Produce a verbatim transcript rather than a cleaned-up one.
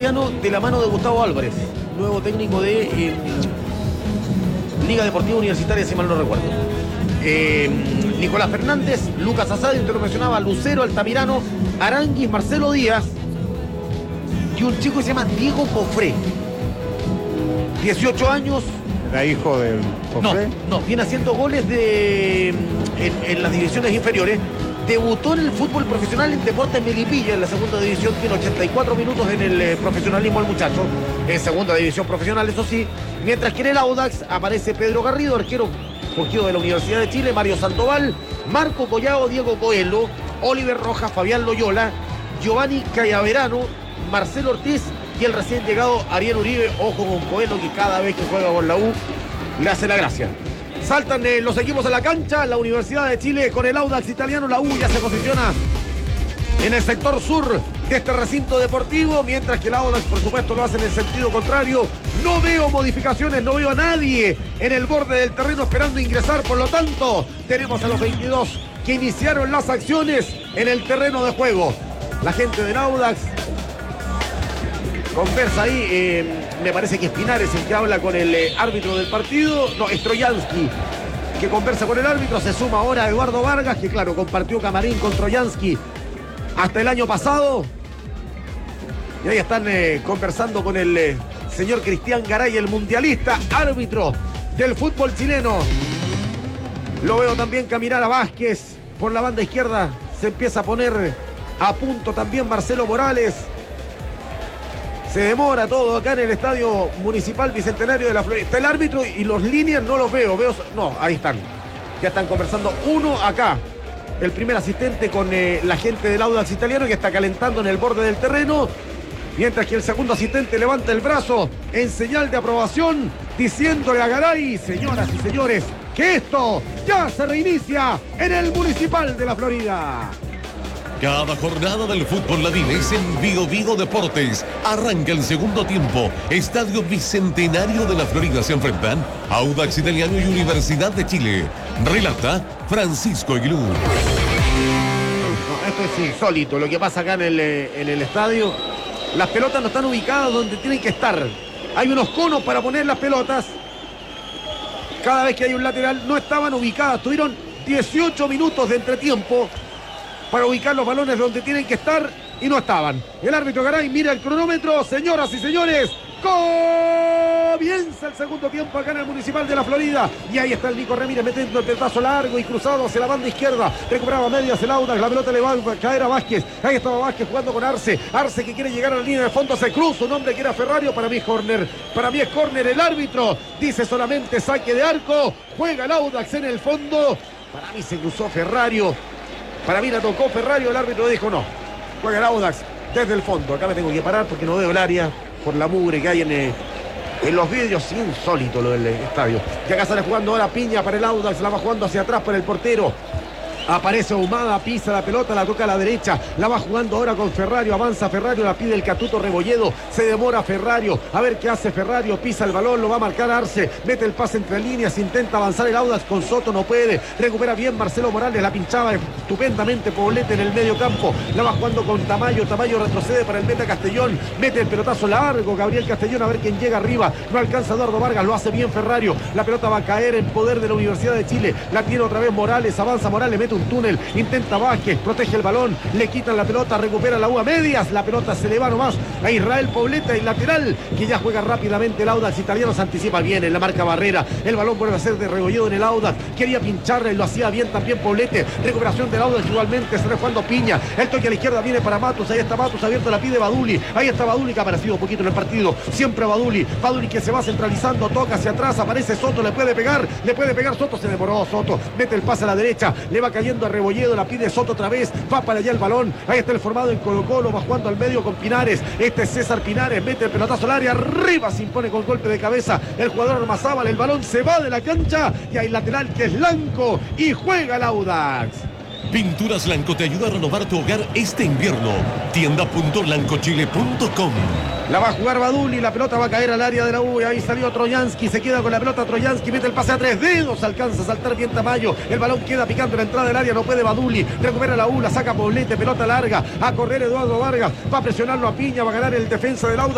Italiano de la mano de Gustavo Álvarez, nuevo técnico de eh, Liga Deportiva Universitaria, si mal no recuerdo. Eh, Nicolás Fernández, Lucas Asadi, usted lo mencionaba, Lucero, Altamirano, Aranguis, Marcelo Díaz y un chico que se llama Diego Cofré, dieciocho años. ¿Era hijo del Cofré? No, no, viene haciendo goles de, en, en las divisiones inferiores. Debutó en el fútbol profesional en Deportes Melipilla, en la segunda división, tiene ochenta y cuatro minutos en el eh, profesionalismo el muchacho, en segunda división profesional, eso sí, mientras que en el Audax aparece Pedro Garrido, arquero surgido de la Universidad de Chile, Mario Sandoval, Marco Collao, Diego Coelho, Oliver Rojas, Fabián Loyola, Giovanni Cayaverano, Marcelo Ortiz y el recién llegado Ariel Uribe. Ojo con Coelho, que cada vez que juega con la U le hace la gracia. Saltan eh, los equipos a la cancha, la Universidad de Chile con el Audax italiano, la U ya se posiciona en el sector sur de este recinto deportivo, mientras que el Audax, por supuesto, lo hace en el sentido contrario. No veo modificaciones, no veo a nadie en el borde del terreno esperando ingresar, por lo tanto, tenemos a los veintidós que iniciaron las acciones en el terreno de juego. La gente del Audax conversa ahí, eh, me parece que Espinares el que habla con el eh, árbitro del partido, no, Strojanski, que conversa con el árbitro, se suma ahora Eduardo Vargas, que claro, compartió camarín con Trojansky hasta el año pasado, y ahí están eh, conversando con el eh, señor Cristian Garay, el mundialista, árbitro del fútbol chileno. Lo veo también caminar a Vázquez por la banda izquierda, se empieza a poner a punto también Marcelo Morales. Se demora todo acá en el Estadio Municipal Bicentenario de la Florida. Está el árbitro y los líneas no los veo. veo no, ahí están. Ya están conversando uno acá. El primer asistente con eh, la gente del Audax italiano, que está calentando en el borde del terreno. Mientras que el segundo asistente levanta el brazo en señal de aprobación, diciéndole a Garay, señoras y señores, que esto ya se reinicia en el Municipal de la Florida. Cada jornada del fútbol ladino es en Vigo Vigo Deportes. Arranca el segundo tiempo. Estadio Bicentenario de la Florida se enfrentan Audax Italiano y Universidad de Chile. Relata Francisco Aguilú. No, esto es insólito lo que pasa acá en el, en el estadio. Las pelotas no están ubicadas donde tienen que estar. Hay unos conos para poner las pelotas. Cada vez que hay un lateral no estaban ubicadas. Tuvieron dieciocho minutos de entretiempo para ubicar los balones donde tienen que estar y no estaban. El árbitro Garay mira el cronómetro. Señoras y señores, comienza el segundo tiempo acá en el Municipal de la Florida. Y ahí está el Nico Ramírez metiendo el pelotazo largo y cruzado hacia la banda izquierda. Recuperaba medias el Audax, la pelota le va a caer a Vázquez. Ahí estaba Vázquez jugando con Arce. Arce que quiere llegar a la línea de fondo, se cruza un hombre que era Ferrario. Para mí es córner, para mí es córner. El árbitro dice solamente saque de arco. Juega el Audax en el fondo. Para mí se cruzó Ferrario. Para mí la tocó Ferrario, el árbitro dijo no. Juega el Audax desde el fondo. Acá me tengo que parar porque no veo el área por la mugre que hay en, eh, en los vídeos. Insólito lo del eh, estadio. Que acá sale jugando ahora Piña para el Audax. La va jugando hacia atrás para el portero. Aparece Ahumada, pisa la pelota, la toca a la derecha, la va jugando ahora con Ferrario, avanza Ferrario, la pide el Catuto Rebolledo, se demora Ferrario, a ver qué hace Ferrario, pisa el balón, lo va a marcar Arce, mete el pase entre líneas, intenta avanzar el Audax con Soto, no puede, recupera bien Marcelo Morales, la pinchaba estupendamente Poblete en el medio campo, la va jugando con Tamayo, Tamayo retrocede para el meta Castellón, mete el pelotazo largo, Gabriel Castellón, a ver quién llega arriba, no alcanza Eduardo Vargas, lo hace bien Ferrario, la pelota va a caer en poder de la Universidad de Chile, la tiene otra vez Morales, avanza Morales, mete un túnel, intenta Vázquez, protege el balón, le quitan la pelota, recupera la U a medias, la pelota se le va nomás a Israel Pobleta, el lateral, que ya juega rápidamente el Audax italiano, se anticipa bien en la marca Barrera, el balón vuelve a ser de Rebolledo en el Audax, quería pincharle, lo hacía bien también Poblete, recuperación del Audax igualmente, se jugando Piña, el toque a la izquierda viene para Matus, ahí está Matus abierto, la pide Baduli, ahí está Baduli que ha aparecido un poquito en el partido, siempre Baduli, Baduli que se va centralizando, toca hacia atrás, aparece Soto, le puede pegar, le puede pegar Soto, se demoró Soto, mete el pase a la derecha, le va cayendo a Rebolledo, la pide Soto otra vez, va para allá el balón, ahí está el formado en Colo Colo, va jugando al medio con Pinares, este es César Pinares, mete el pelotazo al área, arriba se impone con golpe de cabeza el jugador Armazábal, el balón se va de la cancha y hay lateral que es Lanco y juega el Audax. Pinturas Lanco te ayuda a renovar tu hogar este invierno. tienda punto lancochile punto com. La va a jugar Baduli, la pelota va a caer al área de la U. Ahí salió Trojansky, se queda con la pelota Trojansky, mete el pase a tres dedos, alcanza a saltar bien Tamayo. El balón queda picando en la entrada del área, no puede Baduli. Recupera la U, la saca Poblete, pelota larga. A correr Eduardo Vargas, va a presionarlo a Piña, va a ganar el defensa del Audax.